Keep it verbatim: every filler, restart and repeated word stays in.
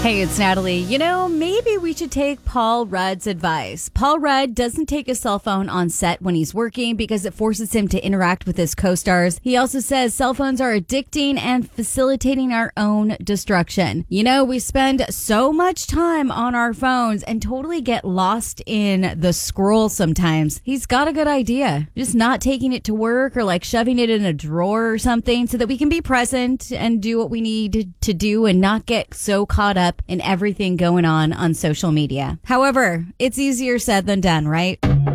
Hey, it's Natalie. You know, maybe we should take Paul Rudd's advice. Paul Rudd doesn't take his cell phone on set when he's working because it forces him to interact with his co-stars. He also says cell phones are addicting and facilitating our own destruction. You know, we spend so much time on our phones and totally get lost in the scroll sometimes. He's got a good idea. Just not taking it to work or like shoving it in a drawer or something so that we can be present and do what we need to do and not get so caught up in everything going on on social media. However, it's easier said than done, right?